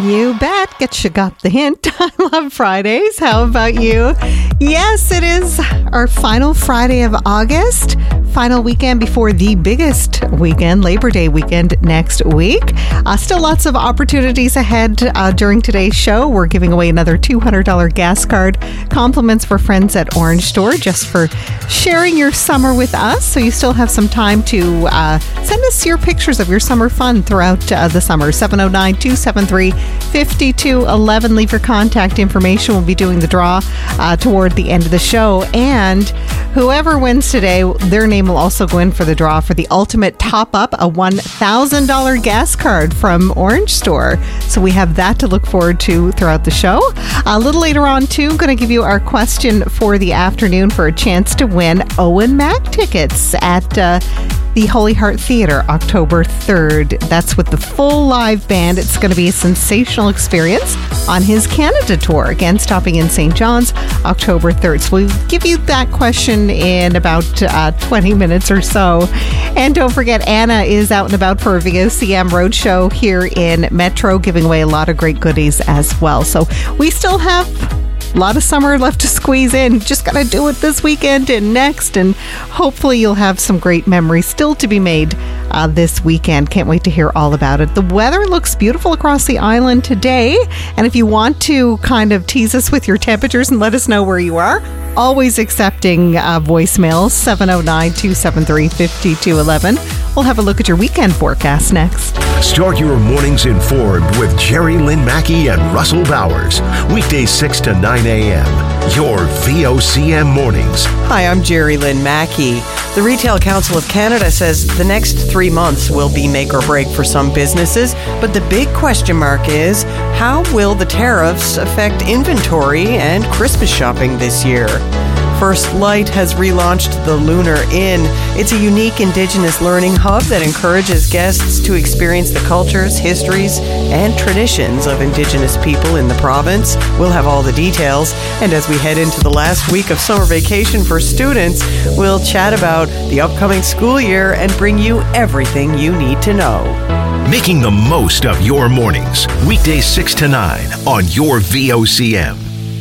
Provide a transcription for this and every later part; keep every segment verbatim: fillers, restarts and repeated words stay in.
You bet. Get you got the hint. I love Fridays. How about you? Yes, it is our final Friday of August. Final weekend before the biggest weekend, Labor Day weekend next week. Uh, still lots of opportunities ahead uh, during today's show. We're giving away another two hundred dollars gas card. Compliments for friends at Orange Store just for sharing your summer with us. So you still have some time to uh, send us your pictures of your summer fun throughout uh, the summer. seven oh nine, two seven three, five two one one. Leave your contact information. We'll be doing the draw uh, toward the end of the show. And whoever wins today, their name will also go in for the draw for the ultimate top-up, a one thousand dollars gas card from Orange Store. So we have that to look forward to throughout the show. A little later on, too, I'm going to give you our question for the afternoon for a chance to win Owen Mack tickets at uh, the Holy Heart Theatre, October third. That's with the full live band. It's going to be a sensational experience on his Canada tour. Again, stopping in Saint John's, October third. So we'll give you that question in about uh, twenty minutes or so. And don't forget, Anna is out and about for a V O C M Roadshow here in Metro, giving away a lot of great goodies as well. So we still have a lot of summer left to squeeze in. Just got to do it this weekend and next, and hopefully you'll have some great memories still to be made uh, this weekend. Can't wait to hear all about it. The weather looks beautiful across the island today, and if you want to kind of tease us with your temperatures and let us know where you are, always accepting uh, voicemails, seven oh nine, two seven three, five two one one. We'll have a look at your weekend forecast next. Start your mornings informed with Jerry Lynn Mackey and Russell Bowers. Weekdays six to nine a.m. Your V O C M mornings. Hi, I'm Jerry Lynn Mackey. The Retail Council of Canada says the next three months will be make or break for some businesses, but the big question mark is, how will the tariffs affect inventory and Christmas shopping this year? First Light has relaunched the Lunar Inn. It's a unique Indigenous learning hub that encourages guests to experience the cultures, histories, and traditions of Indigenous people in the province. We'll have all the details. And as we head into the last week of summer vacation for students, we'll chat about the upcoming school year and bring you everything you need to know. Making the most of your mornings. Weekdays six to nine on your V O C M.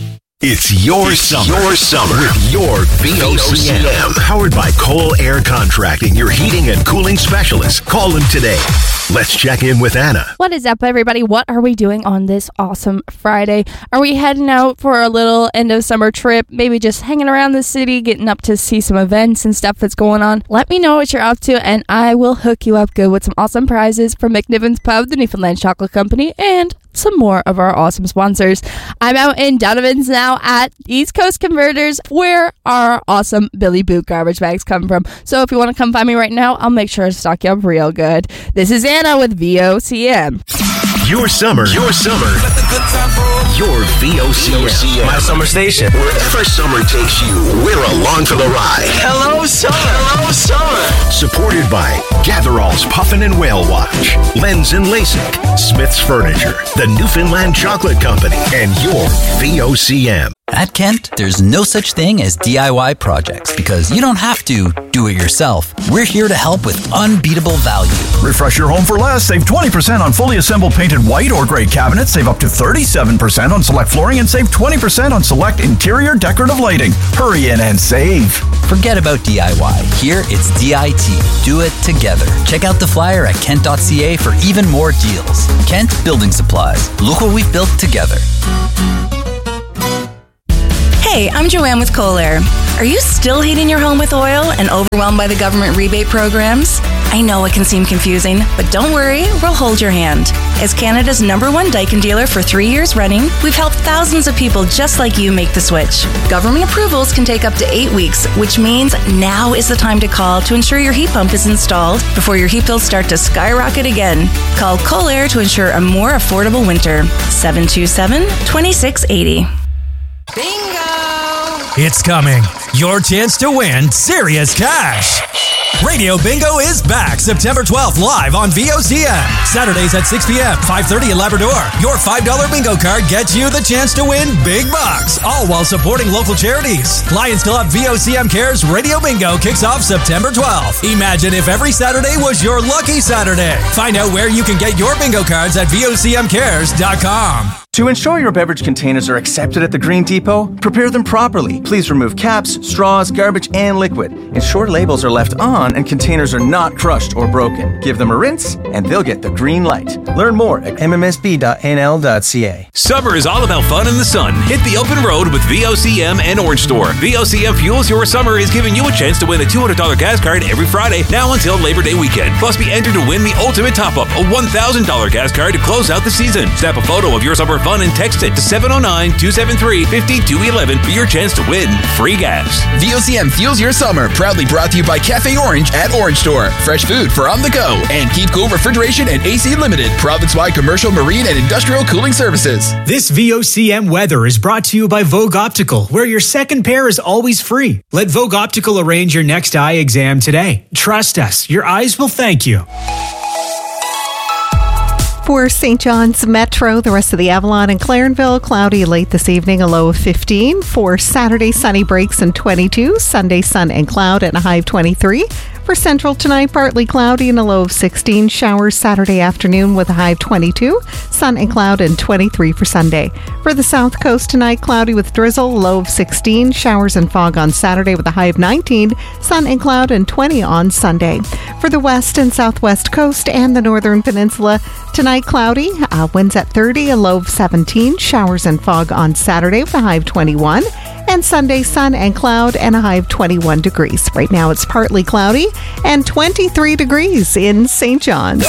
It's your it's summer. Your summer with your V O C M. Powered by Cole Air Contracting, your heating and cooling specialist. Call them today. Let's check in with Anna. What is up, everybody? What are we doing on this awesome Friday? Are we heading out for a little end of summer trip? Maybe just hanging around the city, getting up to see some events and stuff that's going on? Let me know what you're up to, and I will hook you up good with some awesome prizes from McNiven's Pub, the Newfoundland Chocolate Company, and some more of our awesome sponsors. I'm out in Donovan's now at East Coast Converters, where our awesome Billy Boot garbage bags come from. So if you want to come find me right now, I'll make sure to stock you up real good. This is Anna with V O C M. Your summer, your summer, your V O C M. My summer station. Wherever summer takes you, we're along for the ride. Hello, summer. Hello, summer. Supported by Gatherall's Puffin and Whale Watch, Lens and LASIK, Smith's Furniture, the Newfoundland Chocolate Company, and your V O C M. At Kent, there's no such thing as D I Y projects because you don't have to do it yourself. We're here to help with unbeatable value. Refresh your home for less. Save twenty percent on fully assembled painted white or gray cabinets. Save up to thirty-seven percent on select flooring and save twenty percent on select interior decorative lighting. Hurry in and save. Forget about D I Y. Here, it's D I T. Do it together. Check out the flyer at kent dot c a for even more deals. Kent Building Supplies. Look what we've built together. Hey, I'm Joanne with Kohler. Are you still heating your home with oil and overwhelmed by the government rebate programs? I know it can seem confusing, but don't worry, we'll hold your hand. As Canada's number one Daikin dealer for three years running, we've helped thousands of people just like you make the switch. Government approvals can take up to eight weeks, which means now is the time to call to ensure your heat pump is installed before your heat bills start to skyrocket again. Call Kohler to ensure a more affordable winter. seven two seven, two six eight zero. Bingo! It's coming. Your chance to win serious cash. Radio Bingo is back September twelfth live on V O C M. Saturdays at six p.m., five thirty in Labrador. Your five dollar bingo card gets you the chance to win big bucks, all while supporting local charities. Lions Club V O C M Cares Radio Bingo kicks off September twelfth. Imagine if every Saturday was your lucky Saturday. Find out where you can get your bingo cards at V O C M cares dot com. To ensure your beverage containers are accepted at the Green Depot, prepare them properly. Please remove caps, straws, garbage, and liquid. Ensure labels are left on and containers are not crushed or broken. Give them a rinse, and they'll get the green light. Learn more at m m s b dot n l dot c a. Summer is all about fun in the sun. Hit the open road with V O C M and Orange Store. V O C M Fuels Your Summer is giving you a chance to win a two hundred dollars gas card every Friday, now until Labor Day weekend. Plus, be entered to win the ultimate top-up, a one thousand dollars gas card to close out the season. Snap a photo of your summer fun and text it to seven oh nine, two seven three, five two one one for your chance to win free gas. V O C M Fuels Your Summer, proudly brought to you by Cafe Orange at Orange Store. Fresh food for on the go. And Keep Cool Refrigeration and A C Limited, province-wide commercial, marine, and industrial cooling services. This V O C M weather is brought to you by Vogue Optical, where your second pair is always free. Let Vogue Optical arrange your next eye exam today. Trust us, your eyes will thank you. For Saint John's Metro, the rest of the Avalon and Clarenville, cloudy late this evening, a low of fifteen. For Saturday, sunny breaks and twenty-two. Sunday, sun and cloud at a high of twenty-three. For Central tonight, partly cloudy and a low of sixteen. Showers Saturday afternoon with a high of twenty-two. Sun and cloud and twenty-three for Sunday. For the South Coast tonight, cloudy with drizzle, low of sixteen. Showers and fog on Saturday with a high of nineteen. Sun and cloud and twenty on Sunday. For the West and Southwest Coast and the Northern Peninsula, tonight cloudy, uh, winds at thirty, a low of seventeen. Showers and fog on Saturday with a high of twenty-one. And Sunday, sun and cloud and a high of twenty-one degrees. Right now it's partly cloudy and twenty-three degrees in Saint John's.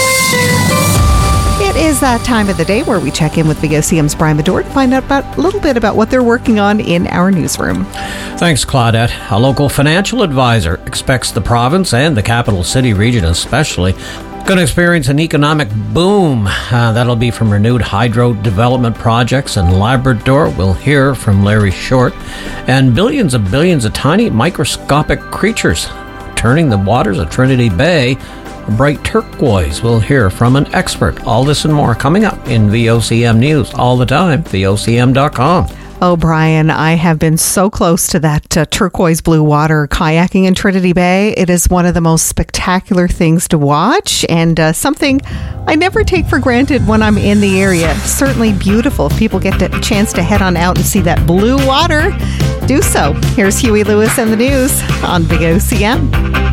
It is that time of the day where we check in with V O C M's Brian Medore to find out about, a little bit about what they're working on in our newsroom. Thanks, Claudette. A local financial advisor expects the province and the capital city region especially going to experience an economic boom. Uh, that'll be from renewed hydro development projects in Labrador. We'll hear from Larry Short. And billions of billions of tiny microscopic creatures turning the waters of Trinity Bay bright turquoise. We'll hear from an expert. All this and more coming up in V O C M News all the time. V O C M dot com. Oh, Brian, I have been so close to that uh, turquoise blue water kayaking in Trinity Bay. It is one of the most spectacular things to watch and uh, something I never take for granted when I'm in the area. Certainly beautiful. If people get a chance to head on out and see that blue water, do so. Here's Huey Lewis and the news on V O C M.